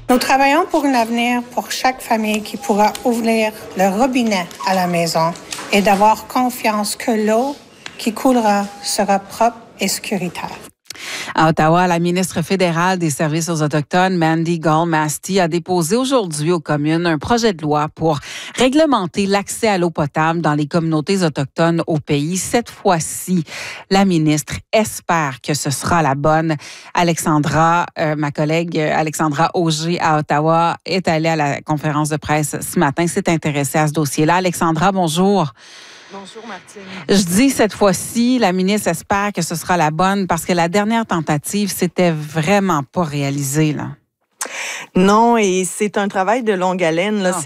Nous travaillons pour un avenir pour chaque famille qui pourra ouvrir le robinet à la maison et d'avoir confiance que l'eau qui coulera sera propre et sécuritaire. À Ottawa, la ministre fédérale des Services aux Autochtones, Mandy Gall-Masty, a déposé aujourd'hui aux communes un projet de loi pour réglementer l'accès à l'eau potable dans les communautés autochtones au pays. Cette fois-ci, la ministre espère que ce sera la bonne. Alexandra, ma collègue Alexandra Auger à Ottawa, est allée à la conférence de presse ce matin, s'est intéressée à ce dossier-là. Alexandra, bonjour. Bonjour, Martine. Je dis cette fois-ci, la ministre espère que ce sera la bonne parce que la dernière tentative, c'était vraiment pas réalisé, là. Non, et c'est un travail de longue haleine. Là.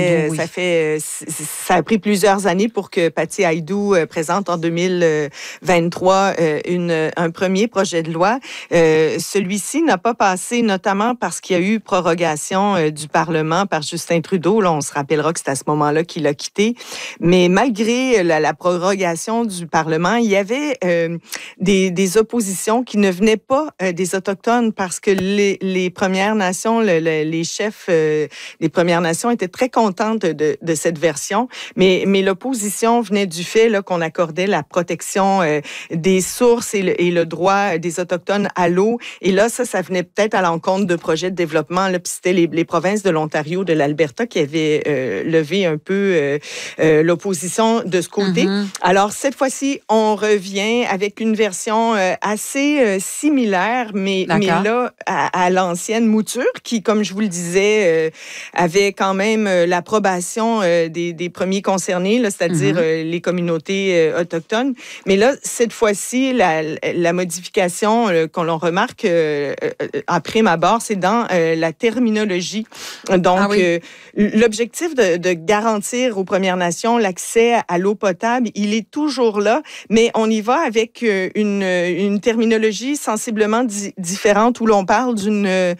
Ça a pris plusieurs années pour que Patty Aïdou présente en 2023 un premier projet de loi. Celui-ci n'a pas passé, notamment parce qu'il y a eu prorogation du Parlement par Justin Trudeau. Là, on se rappellera que c'est à ce moment-là qu'il a quitté. Mais malgré la prorogation du Parlement, il y avait des oppositions qui ne venaient pas des Autochtones parce que les Premières Nations, les chefs des Premières Nations étaient très contents de cette version, mais l'opposition venait du fait là, qu'on accordait la protection des sources et le droit des Autochtones à l'eau. Et là, ça venait peut-être à l'encontre de projets de développement. Là, puis c'était les provinces de l'Ontario, de l'Alberta qui avaient levé un peu l'opposition de ce côté. Mm-hmm. Alors, cette fois-ci, on revient avec une version assez similaire, mais là, à l'ancienne mouture, qui, comme je vous le disais, avait quand même l'approbation des premiers concernés, là, c'est-à-dire les communautés autochtones. Mais là, cette fois-ci, la modification qu'on remarque à prime abord, c'est dans la terminologie. Donc, l'objectif de garantir aux Premières Nations l'accès à l'eau potable, il est toujours là, mais on y va avec une terminologie sensiblement différente où l'on parle d'une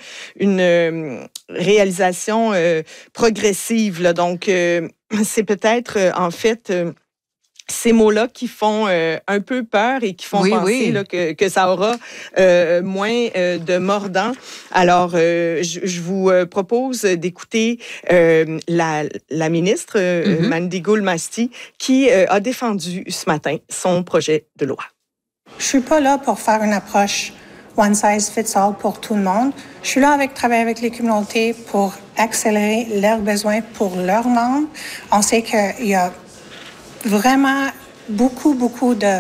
réalisation progressive. Là. Donc, c'est peut-être, en fait, ces mots-là qui font un peu peur et qui font penser là, que ça aura moins de mordant. Alors, je vous propose d'écouter la ministre, Mandy Gall-Masty, qui a défendu ce matin son projet de loi. Je suis pas là pour faire une approche one size fits all pour tout le monde. Je suis là travailler avec les communautés pour accélérer leurs besoins pour leurs membres. On sait qu'il y a vraiment beaucoup de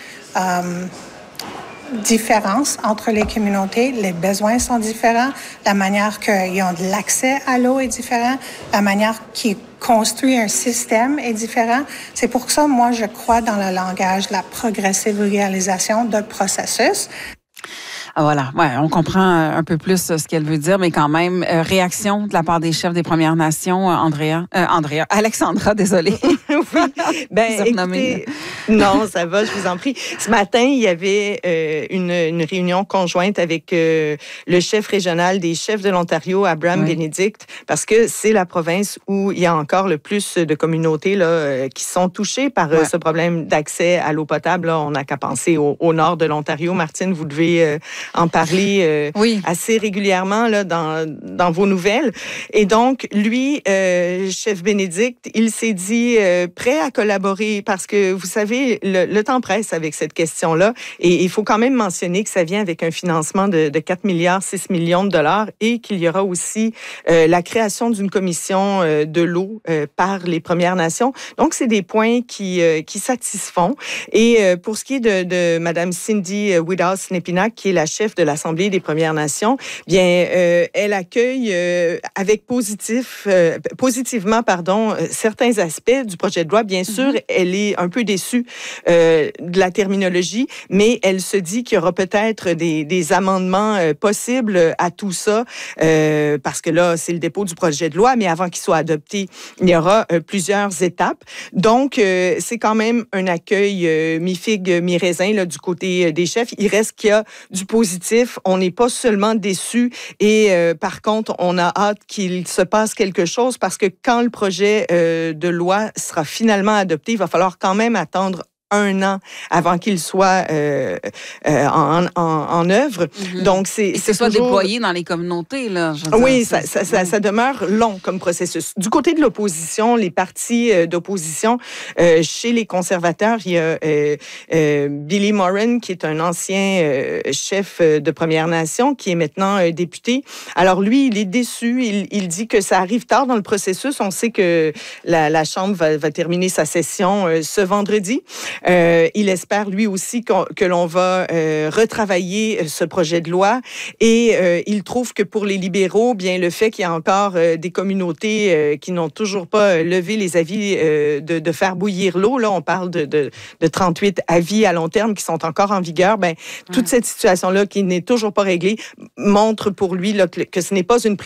différences entre les communautés. Les besoins sont différents. La manière qu'ils ont de l'accès à l'eau est différente. La manière qu'ils construisent un système est différente. C'est pour ça, moi, je crois dans le langage de la progressive réalisation de processus. Voilà, on comprend un peu plus ce qu'elle veut dire, mais quand même, réaction de la part des chefs des Premières Nations, Alexandra, désolée. Oui, écoutez, non, ça va, je vous en prie. Ce matin, il y avait une réunion conjointe avec le chef régional des chefs de l'Ontario, Abraham Benedict, parce que c'est la province où il y a encore le plus de communautés là, qui sont touchées par ce problème d'accès à l'eau potable. Là, on n'a qu'à penser au nord de l'Ontario. Martine, vous devez en parler assez régulièrement là, dans vos nouvelles. Et donc, lui, chef Bénédicte, il s'est dit prêt à collaborer parce que, vous savez, le temps presse avec cette question-là. Et il faut quand même mentionner que ça vient avec un financement de 4,6 milliards de dollars et qu'il y aura aussi la création d'une commission de l'eau par les Premières Nations. Donc, c'est des points qui satisfont. Et pour ce qui est de Mme Cindy Woodhouse-Nepinac, qui est la chef de l'Assemblée des Premières Nations, bien, elle accueille avec positivement certains aspects du projet de loi. Bien sûr, elle est un peu déçue de la terminologie, mais elle se dit qu'il y aura peut-être des amendements possibles à tout ça, parce que là, c'est le dépôt du projet de loi, mais avant qu'il soit adopté, il y aura plusieurs étapes. Donc, c'est quand même un accueil mi-figue, mi-raisin là, du côté des chefs. Il reste qu'il y a du positif. On n'est pas seulement déçus et par contre, on a hâte qu'il se passe quelque chose parce que quand le projet de loi sera finalement adopté, il va falloir quand même attendre 1 an avant qu'il soit en œuvre. Donc, que ce soit toujours déployé dans les communautés, là. Oui, ça demeure long comme processus. Du côté de l'opposition, les partis d'opposition, chez les conservateurs, il y a Billy Morin, qui est un ancien chef de Première Nation, qui est maintenant député. Alors lui, il est déçu. Il dit que ça arrive tard dans le processus. On sait que la Chambre va terminer sa session ce vendredi. Il espère lui aussi que l'on va retravailler ce projet de loi et il trouve que pour les libéraux, bien le fait qu'il y a encore des communautés qui n'ont toujours pas levé les avis de faire bouillir l'eau, là on parle de 38 avis à long terme qui sont encore en vigueur, toute cette situation-là qui n'est toujours pas réglée montre pour lui là, que ce n'est pas une